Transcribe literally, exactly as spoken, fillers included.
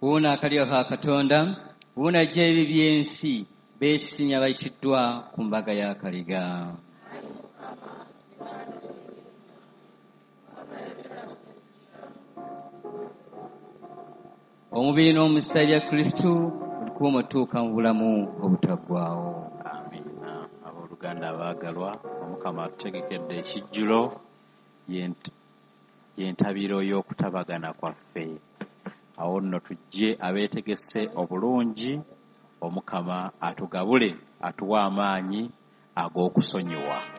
Wuuno akalyo ka Katonda, wuuno ajja ebibi by'ensi, beesinya bayitiddwa ku mbaga y'akaliga. Omubiri n'omusaayi bya Kristo bikuuma otuuka mu bulamu obutaggwaawo. Amiina. Abooluganda abaagalwa, Omukama atutegekedde ekijjulo y'entabiro y'okutabagana kwaffe. Awo nno tujje abeetegese obulungi, Omukama atugabule atuwa amaanyi ag'okusonyiwa.